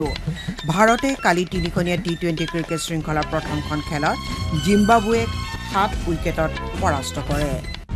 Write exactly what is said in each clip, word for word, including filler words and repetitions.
ভাৰতে কালি তিনিখনীয়া T twenty cricket শৃংখলাৰ প্ৰথমখন খেলত জিম্বাবুৱেক সাত উইকেটত পৰাস্ত কৰে।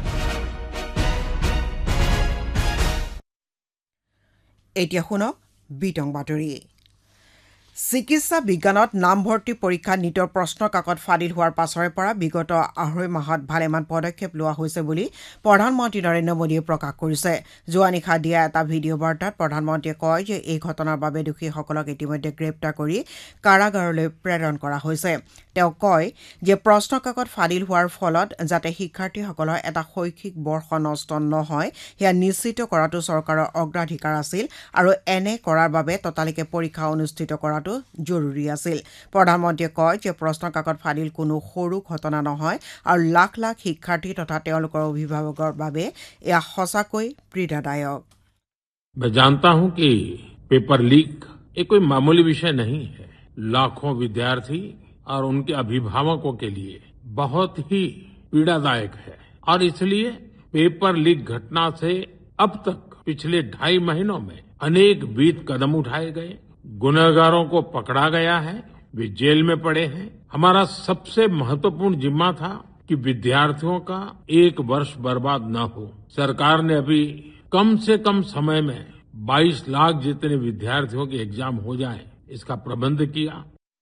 এতিয়া শুনক বিতং বাতৰি। চিকিৎসা বিজ্ঞানত নামভৰ্তি পৰীক্ষা নীটৰ প্ৰশ্ন কাকত ফাদিল হোৱাৰ পাছৰে পৰা বিগত আঢ়ৈ মাহত ভালেমান পদক্ষেপ লোৱা হৈছে বুলি প্ৰধানমন্ত্ৰী নৰেন্দ্ৰ মোদীয়ে প্ৰকাশ কৰিছে। যোৱা নিশা দিয়া এটা ভিডিঅ' বাৰ্তাত প্ৰধানমন্ত্ৰীয়ে কয় যে এই ঘটনাৰ বাবে দোষীসকলক ইতিমধ্যে গ্ৰেপ্তাৰ কৰি কাৰাগাৰলৈ প্ৰেৰণ কৰা হৈছে। তেওঁ কয় যে প্ৰশ্ন কাকত ফাদিল হোৱাৰ ফলত যাতে শিক্ষাৰ্থীসকলৰ এটা শৈক্ষিক বৰ্ষ নষ্ট নহয় সেয়া নিশ্চিত কৰাটো চৰকাৰৰ অগ্ৰাধিকাৰ আছিল আৰু এনে কৰাৰ বাবে ততালিকে পৰীক্ষা অনুষ্ঠিত কৰাটো জৰুৰী আছিল। প্ৰধানমন্ত্ৰীয়ে কয় যে প্ৰশ্ন কাকত ফাদিল কোনো সৰু ঘটনা নহয় আৰু লাখ লাখ শিক্ষাৰ্থী তথা তেওঁলোকৰ অভিভাৱকৰ বাবে এয়া সঁচাকৈ পীড়াদায়ক। मैं जानता हूं कि पेपर लीक एक कोई मामूली विषय नहीं है। लाखों विद्यार्थी और उनके अभिभावकों के लिए बहुत ही पीड़ादायक है और इसलिए पेपर लीक घटना से अब तक पिछले ढाई महीनों में अनेक विध कदम उठाए गए, गुनहगारों को पकड़ा गया है, वे जेल में पड़े हैं। हमारा सबसे महत्वपूर्ण जिम्मा था कि विद्यार्थियों का एक वर्ष बर्बाद न हो। सरकार ने अभी कम से कम समय में बाईस लाख जितने विद्यार्थियों के एग्जाम हो जाए इसका प्रबंध किया।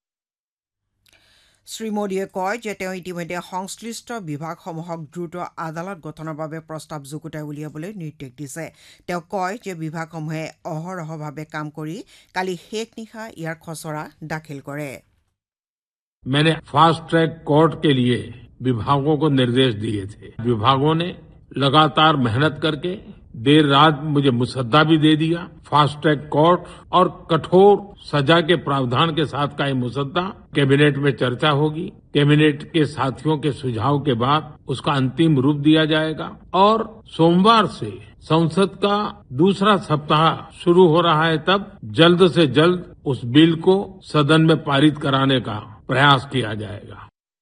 শ্ৰীমোদীয়ে কয় যে তেওঁ ইতিমধ্যে সংশ্লিষ্ট বিভাগসমূহক দ্ৰুত আদালত গঠনৰ বাবে প্ৰস্তাৱ যুগুতাই উলিয়াবলৈ নিৰ্দেশ দিছে। তেওঁ কয় যে বিভাগসমূহে অহৰহভাৱে কাম কৰি কালি শেষ নিশা ইয়াৰ খচৰা দাখিল কৰে। मैंने फास्ट ट्रैक कोर्ट के लिए विभागों को निर्देश दिए थे। विभागों ने लगातार मेहनत करके देर रात मुझे मुसद्दा भी दे दिया। फास्ट ट्रैक कोर्ट और कठोर सजा के प्रावधान के साथ का ये मुसद्दा कैबिनेट में चर्चा होगी। कैबिनेट के साथियों के सुझाव के बाद उसका अंतिम रूप दिया जाएगा और सोमवार से संसद का दूसरा सप्ताह शुरू हो रहा है, तब जल्द से जल्द उस बिल को सदन में पारित कराने का प्रयास किया जाएगा।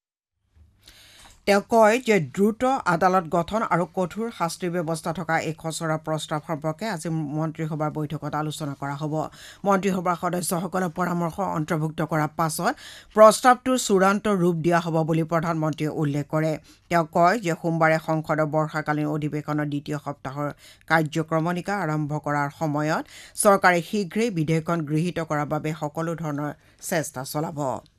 তেওঁ কয় যে দ্ৰুত আদালত গঠন আৰু কঠোৰ শাস্তিৰ ব্যৱস্থা থকা এই খচৰা প্ৰস্তাৱ সম্পৰ্কে আজি মন্ত্ৰীসভাৰ বৈঠকত আলোচনা কৰা হ'ব। মন্ত্ৰীসভাৰ সদস্যসকলৰ পৰামৰ্শ অন্তৰ্ভুক্ত কৰাৰ পাছত প্ৰস্তাৱটোৰ চূড়ান্ত ৰূপ দিয়া হ'ব বুলি প্ৰধানমন্ত্ৰীয়ে উল্লেখ কৰে। তেওঁ কয় যে সোমবাৰে সংসদৰ বৰ্ষাকালীন অধিৱেশনৰ দ্বিতীয় সপ্তাহৰ কাৰ্যক্ৰমণিকা আৰম্ভ কৰাৰ সময়ত চৰকাৰে শীঘ্ৰেই বিধেয়কখন গৃহীত কৰাৰ বাবে সকলো ধৰণৰ চেষ্টা চলাব।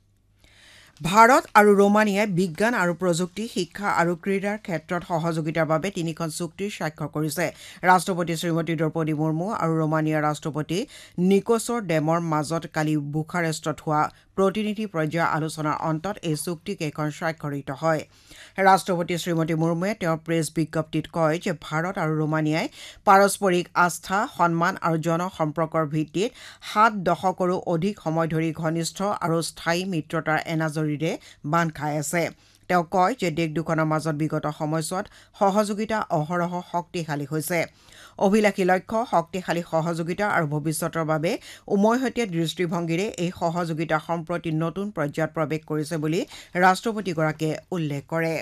ভাৰত আৰু ৰোমানিয়াই বিজ্ঞান আৰু প্ৰযুক্তি, শিক্ষা আৰু ক্ৰীড়াৰ ক্ষেত্ৰত সহযোগিতাৰ বাবে তিনিখন চুক্তিৰ স্বাক্ষৰ কৰিছে। ৰাষ্ট্ৰপতি শ্ৰীমতী দ্ৰৌপদী মুৰ্মু আৰু ৰোমানিয়াৰ ৰাষ্ট্ৰপতি নিকোছৰ ডেমৰ মাজত কালি বুখাৰেষ্টত হোৱা প্ৰতিনিধি পৰ্যায়ৰ আলোচনাৰ অন্তত এই চুক্তিকেইখন স্বাক্ষৰিত হয়। ৰাষ্ট্ৰপতি শ্ৰীমতী মুৰ্মুৱে তেওঁৰ প্ৰেছ বিজ্ঞপ্তিত কয় যে ভাৰত আৰু ৰোমানিয়াই পাৰস্পৰিক আস্থা, সন্মান আৰু জনসম্পৰ্কৰ ভিত্তিত সাত দশকৰো অধিক সময় ধৰি ঘনিষ্ঠ আৰু স্থায়ী মিত্ৰতাৰ এনাজৰীৰে বান্ধ খাই আছে। তেওঁ কয় যে দেশ দুখনৰ মাজত বিগত সময়ছোৱাত সহযোগিতা অহৰহ শক্তিশালী হৈছে। অভিলাষী লক্ষ্য, শক্তিশালী সহযোগিতা আৰু ভৱিষ্যতৰ বাবে উমৈহতীয়া দৃষ্টিভংগীৰে এই সহযোগিতা সম্প্ৰতি নতুন পৰ্যায়ত প্ৰৱেশ কৰিছে বুলি ৰাষ্ট্ৰপতিগৰাকীয়ে উল্লেখ কৰে।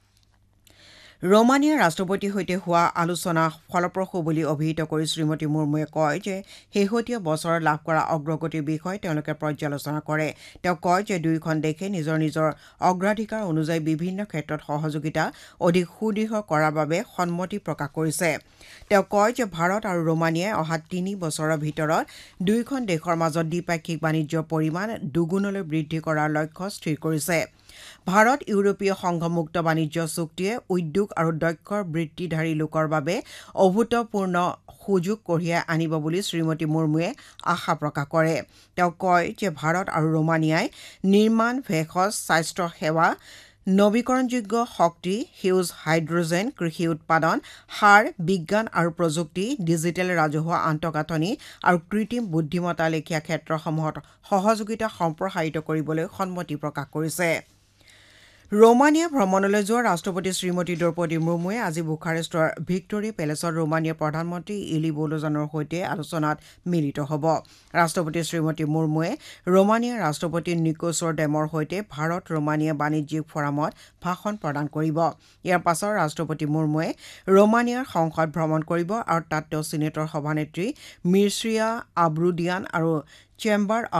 ৰোমানিয়াৰ ৰাষ্ট্ৰপতিৰ সৈতে হোৱা আলোচনা ফলপ্ৰসূ বুলি অভিহিত কৰি শ্ৰীমতী মুৰ্মুৱে কয় যে শেহতীয়া বছৰত লাভ কৰা অগ্ৰগতিৰ বিষয়ে তেওঁলোকে পৰ্যালোচনা কৰে। তেওঁ কয় যে দুয়োখন দেশে নিজৰ নিজৰ অগ্ৰাধিকাৰ অনুযায়ী বিভিন্ন ক্ষেত্ৰত সহযোগিতা অধিক সুদৃঢ় কৰাৰ বাবে সন্মতি প্ৰকাশ কৰিছে। তেওঁ কয় যে ভাৰত আৰু ৰোমানিয়াই অহা তিনি বছৰৰ ভিতৰত দুয়োখন দেশৰ মাজত দ্বিপাক্ষিক বাণিজ্যৰ পৰিমাণ দুগুণলৈ বৃদ্ধি কৰাৰ লক্ষ্য স্থিৰ কৰিছে। ভাৰত ইউৰোপীয় সংঘ মুক্ত বাণিজ্য চুক্তিয়ে উদ্যোগ আৰু দক্ষ বৃত্তিধাৰী লোকৰ বাবে অভূতপূৰ্ণ সুযোগ কঢ়িয়াই আনিব বুলি শ্ৰীমতী মুৰ্মুৱে আশা প্ৰকাশ কৰে। তেওঁ কয় যে ভাৰত আৰু ৰোমানিয়াই নিৰ্মাণ, ভেষজ, স্বাস্থ্য সেৱা, নৱীকৰণযোগ্য শক্তি, সেউজ হাইড্ৰজেন, কৃষি উৎপাদন, সাৰ, বিজ্ঞান আৰু প্ৰযুক্তি, ডিজিটেল ৰাজহুৱা আন্তঃগাঁথনি আৰু কৃত্ৰিম বুদ্ধিমত্তা লেখীয়া ক্ষেত্ৰসমূহত সহযোগিতা সম্প্ৰসাৰিত কৰিবলৈ সন্মতি প্ৰকাশ কৰিছে। ৰোমানিয়া ভ্ৰমণলৈ যোৱা ৰাষ্ট্ৰপতি শ্ৰীমতী দ্ৰৌপদী মুৰ্মুৱে আজি বুখাৰেষ্টৰ ভিক্টৰী পেলেচত ৰোমানিয়াৰ প্ৰধানমন্ত্ৰী ইলি বলোজানৰ সৈতে আলোচনাত মিলিত হ'ব। ৰাষ্ট্ৰপতি শ্ৰীমতী মুৰ্মুৱে ৰোমানিয়াৰ ৰাষ্ট্ৰপতি নিকোছৰ ডেমৰ সৈতে ভাৰত ৰোমানিয়া বাণিজ্যিক ফৰামত ভাষণ প্ৰদান কৰিব। ইয়াৰ পাছত ৰাষ্ট্ৰপতি মুৰ্মুৱে ৰোমানিয়াৰ সংসদ ভ্ৰমণ কৰিব আৰু তাত তেওঁ চিনেটৰ সভানেত্ৰী মিৰ্চিয়া আব্ৰুডিয়ান আৰু চেম্বাৰ